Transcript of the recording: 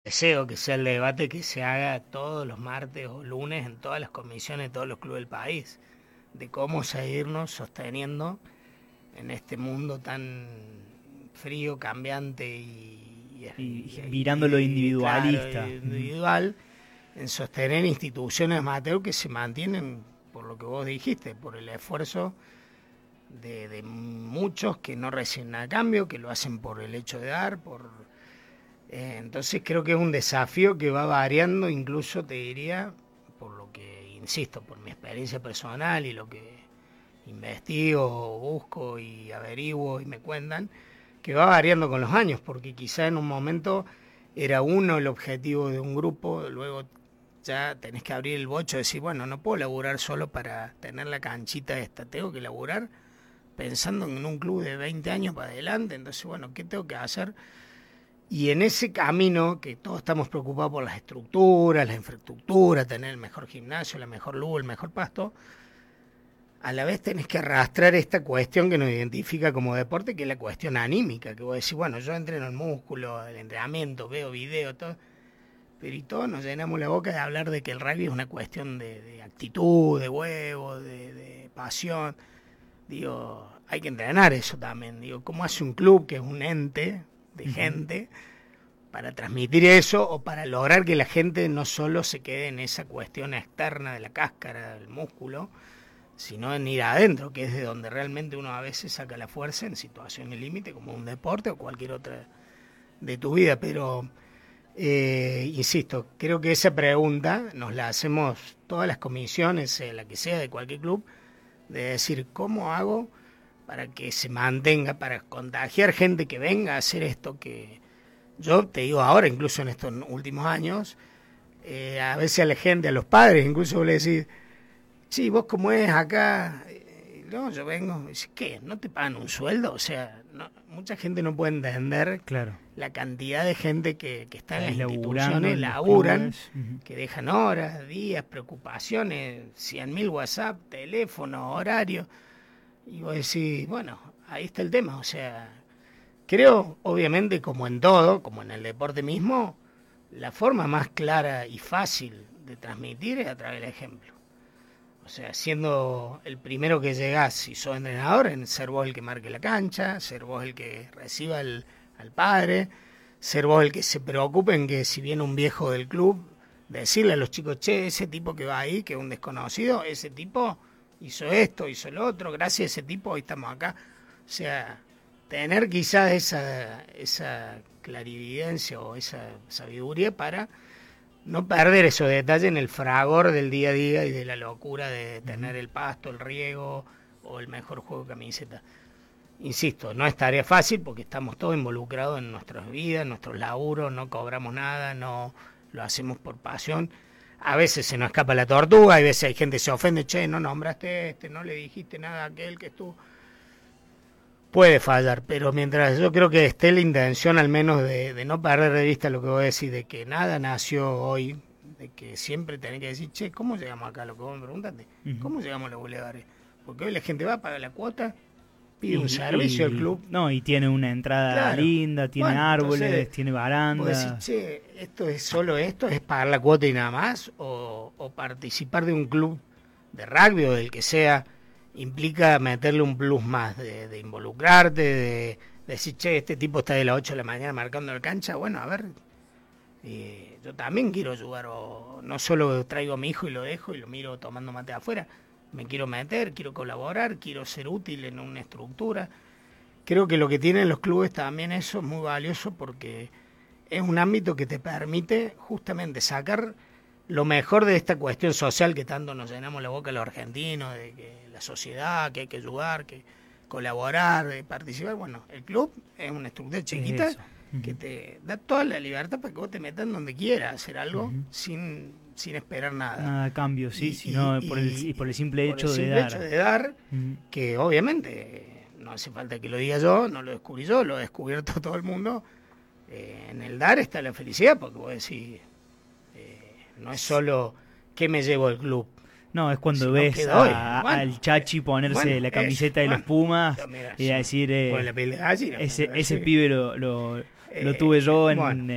Deseo que sea el debate que se haga todos los martes o lunes en todas las comisiones de todos los clubes del país, de cómo seguirnos sosteniendo en este mundo tan frío, cambiante y mirando lo individualista. Claro, individual, en sostener instituciones amateur que se mantienen por lo que vos dijiste, por el esfuerzo de muchos que no reciben nada a cambio, que lo hacen por el hecho de dar, entonces creo que es un desafío que va variando, incluso te diría, por lo que, insisto, por mi experiencia personal y lo que investigo, busco y averiguo y me cuentan, que va variando con los años, porque quizá en un momento era uno el objetivo de un grupo, luego ya tenés que abrir el bocho y decir, bueno, no puedo laburar solo para tener la canchita esta, tengo que laburar pensando en un club de 20 años para adelante, entonces, bueno, ¿qué tengo que hacer? Y en ese camino, que todos estamos preocupados por las estructuras, la infraestructura, tener el mejor gimnasio, la mejor luz, el mejor pasto, a la vez tenés que arrastrar esta cuestión que nos identifica como deporte, que es la cuestión anímica, que vos decís, bueno, yo entreno el músculo, el entrenamiento, veo videos, todo, pero y todos nos llenamos la boca de hablar de que el rugby es una cuestión de actitud, de huevo, de pasión. Digo, hay que entrenar eso también. Digo, ¿cómo hace un club que es un ente de gente para transmitir eso o para lograr que la gente no solo se quede en esa cuestión externa de la cáscara, del músculo, sino en ir adentro, que es de donde realmente uno a veces saca la fuerza en situaciones límite, como un deporte o cualquier otra de tu vida? Pero, insisto, creo que esa pregunta nos la hacemos todas las comisiones, la que sea de cualquier club, de decir, ¿cómo hago para que se mantenga, para contagiar gente que venga a hacer esto? Que yo te digo ahora, incluso en estos últimos años, a veces a la gente, a los padres, incluso le decís, sí, vos cómo es acá, no, yo vengo, dice, ¿qué? ¿No te pagan un sueldo? O sea, no, mucha gente no puede entender la cantidad de gente que está en las instituciones, laburan, que dejan horas, días, preocupaciones, 100.000 WhatsApp, teléfono, horario. Y vos decís, bueno, ahí está el tema. O sea, creo, obviamente, como en todo, como en el deporte mismo, la forma más clara y fácil de transmitir es a través del ejemplo. O sea, siendo el primero que llegás, si sos entrenador, en ser vos el que marque la cancha, ser vos el que reciba al padre, ser vos el que se preocupe en que si viene un viejo del club, decirle a los chicos, che, ese tipo que va ahí, que es un desconocido, ese tipo hizo esto, hizo lo otro, gracias a ese tipo hoy estamos acá. O sea, tener quizás esa clarividencia o esa sabiduría para no perder esos detalles en el fragor del día a día y de la locura de tener el pasto, el riego o el mejor juego de camiseta. Insisto, no es tarea fácil porque estamos todos involucrados en nuestras vidas, en nuestros laburos, no cobramos nada, no lo hacemos por pasión. A veces se nos escapa la tortuga, hay veces hay gente que se ofende, che, no nombraste no le dijiste nada a aquel que estuvo. Puede fallar, pero mientras yo creo que esté la intención al menos de no perder de vista lo que voy a decir, de que nada nació hoy, de que siempre tenés que decir, che, ¿cómo llegamos acá? Lo que vos me preguntaste, ¿cómo llegamos a los bulevares? Porque hoy la gente va a pagar la cuota, pide un servicio al club. No, y tiene una entrada linda, tiene árboles, entonces, tiene baranda. Vos decís, che, esto es pagar la cuota y nada más, o participar de un club de rugby o del que sea, implica meterle un plus más de involucrarte, de decir, che, este tipo está de las 8 de la mañana marcando la cancha, bueno, a ver, yo también quiero ayudar, o no solo traigo a mi hijo y lo dejo y lo miro tomando mate afuera, me quiero meter, quiero colaborar, quiero ser útil en una estructura. Creo que lo que tienen los clubes también eso es muy valioso porque es un ámbito que te permite justamente sacar lo mejor de esta cuestión social que tanto nos llenamos la boca los argentinos, de que la sociedad, que hay que ayudar, que colaborar, de participar. Bueno, el club es una estructura chiquita que te da toda la libertad para que vos te metas donde quieras, hacer algo sin esperar nada. Nada a cambio, sí, sino por el simple hecho de dar. Que obviamente no hace falta que lo diga yo, no lo descubrí yo, lo ha descubierto todo el mundo. En el dar está la felicidad, porque vos decís, no es solo qué me llevo del club. No, es cuando ves al Chachi ponerse la camiseta de los Pumas y decir, la piel de gallina, ese pibe lo tuve yo en